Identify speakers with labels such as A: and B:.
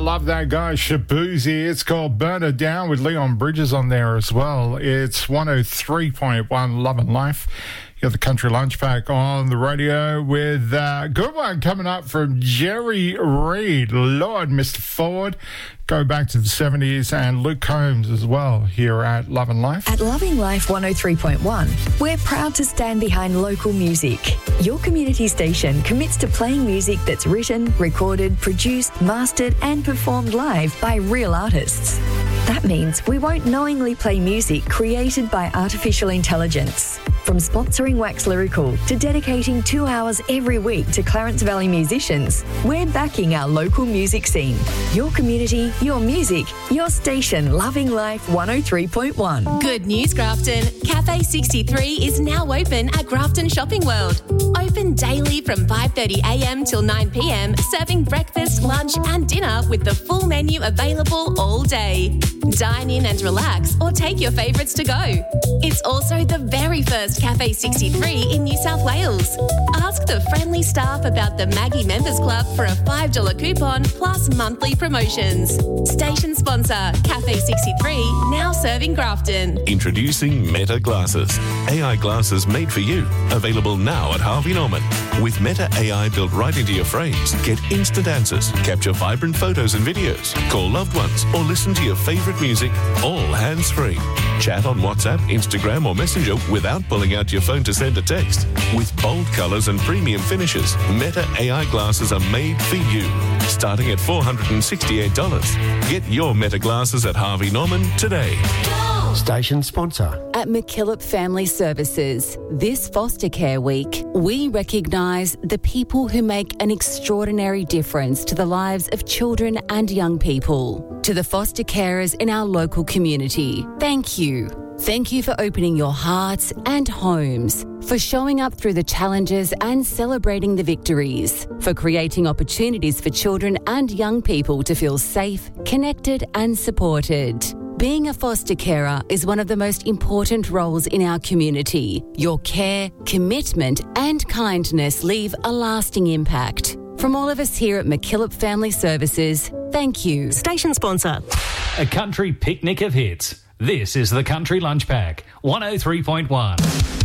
A: love that guy, Shabuzi. It's called Burn It Down with Leon Bridges on there as well. It's 103.1 Love and Life. You got the Country Lunch Pack on the radio with a good one coming up from Jerry Reed. Lord, Mr. Ford. Go back to the 70s, and Luke Combs as well here at Love and Life.
B: At Loving Life 103.1, we're proud to stand behind local music. Your community station commits to playing music that's written, recorded, produced, mastered and performed live by real artists. That means we won't knowingly play music created by artificial intelligence. From sponsoring Wax Lyrical to dedicating 2 hours every week to Clarence Valley musicians, we're backing our local music scene. Your community, your music, your station, Loving Life 103.1.
C: Good news, Grafton. Cafe 63 is now open at Grafton Shopping World. Open daily from 5:30am till 9pm, serving breakfast, lunch and dinner with the full menu available all day. Dine in and relax or take your favourites to go. It's also the very first Cafe 63 in New South Wales. Ask the friendly staff about the Maggie Members Club for a $5 coupon plus monthly promotions. Station sponsor, Cafe 63, now serving Grafton.
D: Introducing Meta Glasses. AI glasses made for you. Available now at Harvey Norman. With Meta AI built right into your frames, get instant answers, capture vibrant photos and videos, call loved ones, or listen to your favourite music, all hands-free. Chat on WhatsApp, Instagram or Messenger without pulling out your phone to send a text. With bold colours and premium finishes, Meta AI glasses are made for you. Starting at $468. Get your Meta glasses at Harvey Norman today.
E: Station sponsor.
F: At MacKillop Family Services, this Foster Care Week, we recognise the people who make an extraordinary difference to the lives of children and young people. To the foster carers in our local community, thank you. Thank you for opening your hearts and homes, for showing up through the challenges and celebrating the victories, for creating opportunities for children and young people to feel safe, connected and supported. Being a foster carer is one of the most important roles in our community. Your care, commitment and kindness leave a lasting impact. From all of us here at MacKillop Family Services, thank you.
G: Station sponsor.
H: A country picnic of hits. This is the Country Lunch Pack, 103.1.